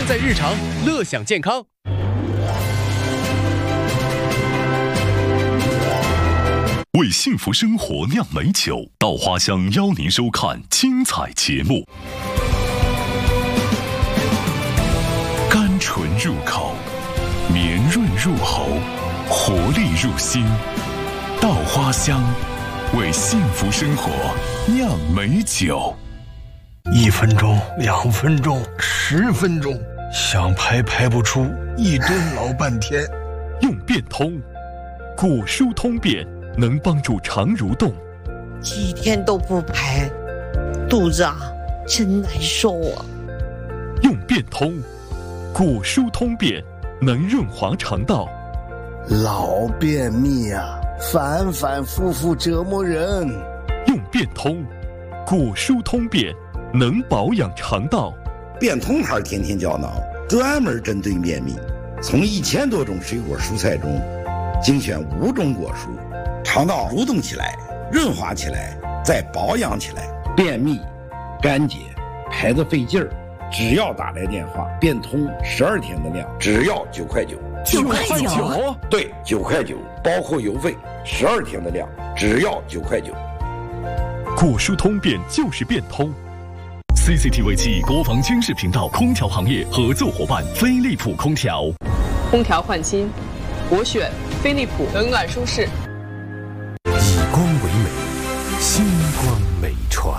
在日常，乐享健康。 为幸福生活酿美酒，稻花香邀您收看精彩节目。甘醇入口，绵润入喉，活力入心。稻花香，为幸福生活酿美酒。 1分钟、2分钟、10分钟，想排不出，一蹲老半天。 用变通，果蔬通便，能帮助肠蠕动。 几天都不排，肚子真难受啊。 用变通，果蔬通便，能润滑肠道。 老便秘反反复复折磨人。 用变通，果蔬通便，能保养肠道。 变通牌天天胶囊专门针对便秘，从1000多种水果蔬菜中精选5种果蔬，肠道蠕动起来，润滑起来，再保养起来。便秘、干结、排得费劲儿，只要打来电话，变通12天的量，只要9块9。 9块9？ 对，9块9，包括邮费，12天的量，只要9块9。 果蔬通便就是变通。CCTV 暨国防军事频道空调行业合作伙伴飞利浦空调。 空调换新，我选飞利浦，冷暖舒适。 以光为美，星光美传。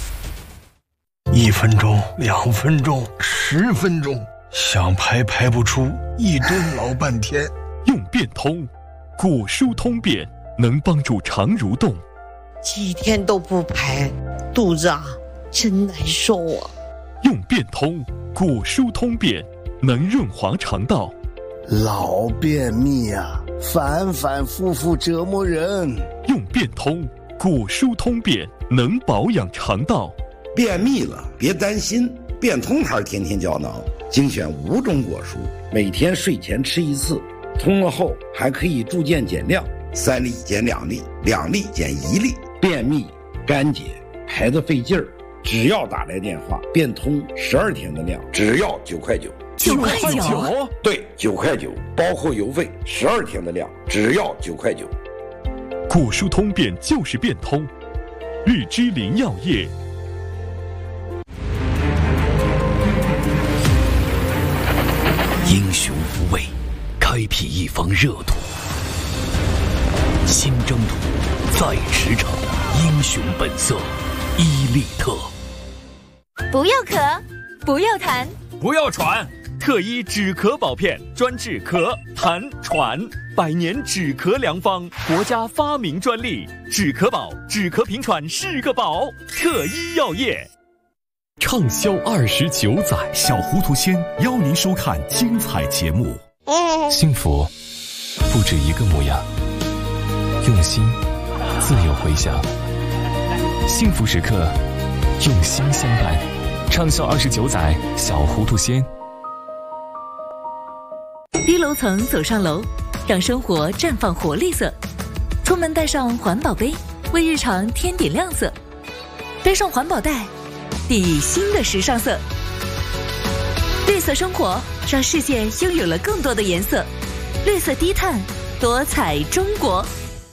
1分钟、2分钟、10分钟，想排不出，一蹲老半天。 用变通，果蔬通便，能帮助肠蠕动。 几天都不排，肚子真难受啊。 用变通，果蔬通便，能润滑肠道。 老便秘反反复复折磨人。 用变通，果蔬通便，能保养肠道。 便秘了别担心，变通牌天天胶囊精选5种果蔬，每天睡前吃1次，通了后还可以逐渐减量，3粒减2粒，2粒减1粒。便秘、干结、排得费劲儿，只要打来电话，变通12天的量，只要9块9。 9块9？ 对，9块9，包括邮费，12天的量，只要9块9。 果蔬通便就是变通。日之林药业。 英雄无畏，开辟一方热土。新征途，在驰骋，英雄本色，伊利特。 不要咳，不要痰， 不要喘，特医止咳宝片，专治咳、痰、喘，100年止咳良方，国家发明专利，止咳宝，止咳平喘是个宝。特医药业。 畅销29载，小糊涂仙邀您收看精彩节目。 幸福不止一个模样，用心自有回响。幸福时刻，用心相伴。畅销29载，小糊涂仙。 低楼层走上楼，让生活绽放活力色。出门带上环保杯，为日常添点亮色。背上环保袋，砥砺新的时尚色。绿色生活，让世界拥有了更多的颜色。绿色低碳，多彩中国。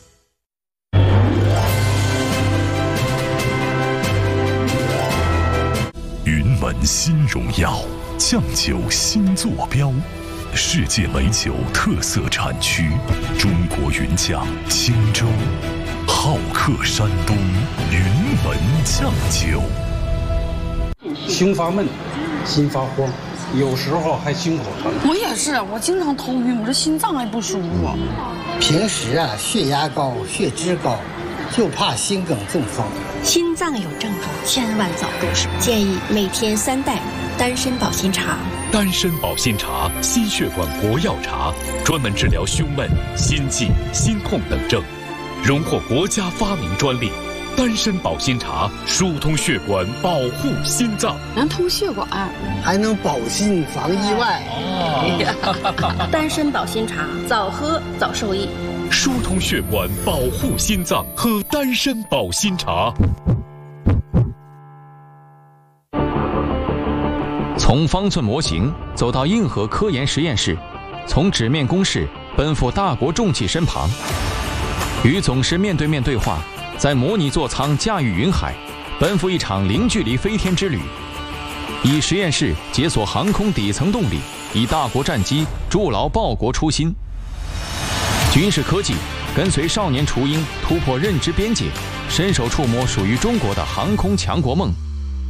云门新荣耀，酱酒新坐标，世界美酒特色产区，中国云酱青州，好客山东，云门酱酒。 胸发闷，心发慌，有时候还心口疼。 我也是，我经常头晕，我这心脏还不舒服。 平时血压高，血脂高，就怕心梗中风。 心脏有症状，千万早入手。建议每天3袋丹参保心茶。 丹参保心茶，心血管活药茶，专门治疗胸闷、心悸、心痛等症，荣获国家发明专利。丹参保心茶疏通血管，保护心脏， 能通血管， 还能保心防意外。 丹参保心茶，早喝早受益。 疏通血管，保护心脏，喝丹参保心茶。 从方寸模型走到硬核科研实验室，从纸面公式奔赴大国重器身旁，与总师面对面对话，在模拟座舱驾驭云海，奔赴一场零距离飞天之旅。以实验室解锁航空底层动力，以大国战机筑牢报国初心。军事科技跟随少年雏鹰突破认知边界，伸手触摸属于中国的航空强国梦。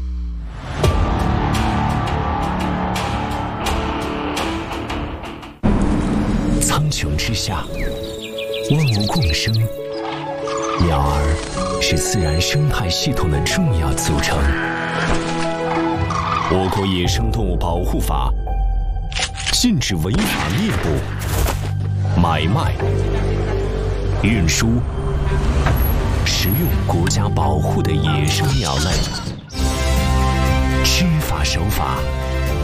苍穹之下，万物共生，鸟儿是自然生态系统的重要组成。我国野生动物保护法禁止违法猎捕、买卖、运输、食用国家保护的野生鸟类。知法守法，